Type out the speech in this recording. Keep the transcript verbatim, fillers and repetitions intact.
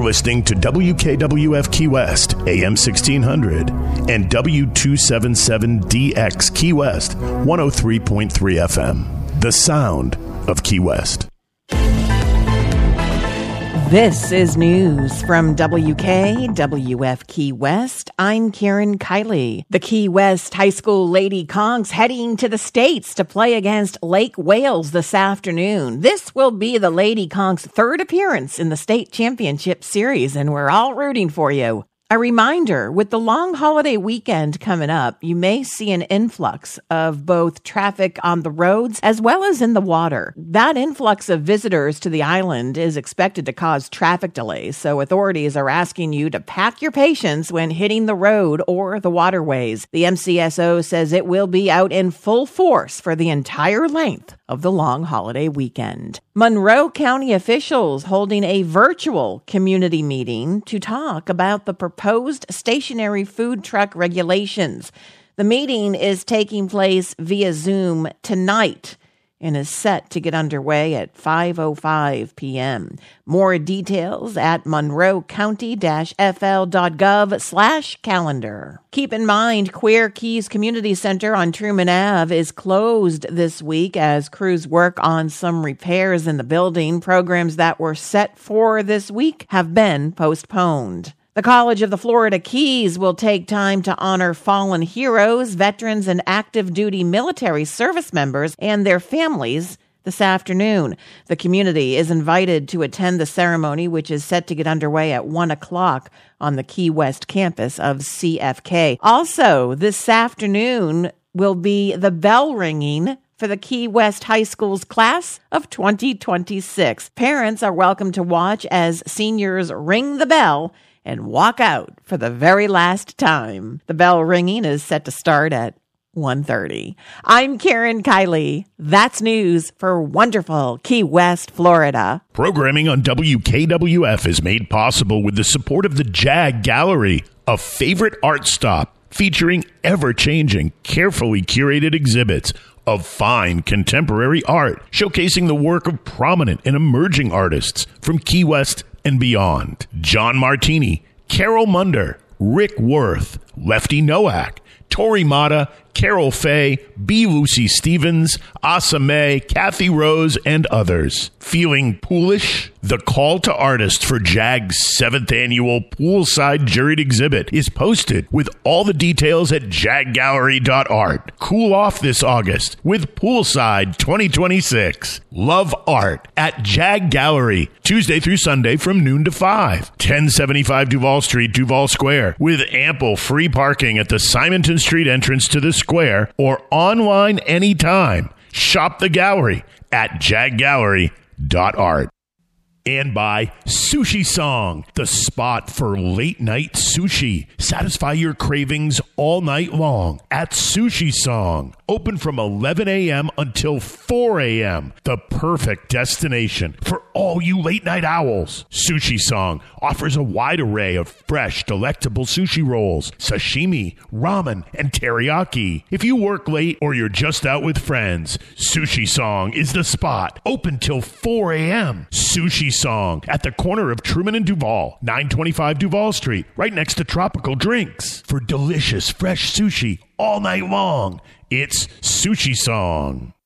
listening to W K W F Key West, A M sixteen hundred, and W two seventy-seven D X Key West, one oh three point three F M. The sound of Key West. This is news from W K W F Key West. I'm Karen Kiley. The Key West High School Lady Conks heading to the States to play against Lake Wales this afternoon. This will be the Lady Conks' third appearance in the state championship series, and we're all rooting for you. A reminder, with the long holiday weekend coming up, you may see an influx of both traffic on the roads as well as in the water. That influx of visitors to the island is expected to cause traffic delays, so authorities are asking you to pack your patience when hitting the road or the waterways. The M C S O says it will be out in full force for the entire length of the long holiday weekend. Monroe County officials holding a virtual community meeting to talk about the proposed stationary food truck regulations. The meeting is taking place via Zoom tonight and is set to get underway at five oh five p.m. More details at monroe county f l dot gov slash calendar. Keep in mind, Queer Keys Community Center on Truman Avenue is closed this week as crews work on some repairs in the building. Programs that were set for this week have been postponed. The College of the Florida Keys will take time to honor fallen heroes, veterans, and active duty military service members and their families this afternoon. The community is invited to attend the ceremony, which is set to get underway at one o'clock on the Key West campus of C F K. Also, this afternoon will be the bell ringing for the Key West High School's class of twenty twenty-six. Parents are welcome to watch as seniors ring the bell and walk out for the very last time. The bell ringing is set to start at one thirty. I'm Karen Kiley. That's news for wonderful Key West, Florida. Programming on W K W F is made possible with the support of the JAG Gallery, a favorite art stop featuring ever-changing, carefully curated exhibits of fine contemporary art, showcasing the work of prominent and emerging artists from Key West and beyond. John Martini, Carol Munder, Rick Worth, Lefty Nowak, Tori Mata, Carol Faye, B. Lucy Stevens, Asa May, Kathy Rose, and others. Feeling poolish? The call to artists for JAG's seventh annual Poolside Juried Exhibit is posted with all the details at jag gallery dot art. Cool off this August with Poolside twenty twenty-six. Love art at JAG Gallery, Tuesday through Sunday from noon to five. ten seventy-five Duval Street, Duval Square, with ample free parking at the Simonton Street entrance to the square or online anytime. Shop the gallery at jag gallery dot art. And by Sushi Song, the spot for late night sushi. Satisfy your cravings all night long at Sushi Song. Open from eleven a.m. until four a.m. The perfect destination for all you late night owls. Sushi Song offers a wide array of fresh, delectable sushi rolls, sashimi, ramen, and teriyaki. If you work late or you're just out with friends, Sushi Song is the spot. Open till four a.m. Sushi Song at the corner of Truman and Duval, nine twenty-five Duval Street, right next to Tropical Drinks. For delicious, fresh sushi all night long, it's Sushi Song.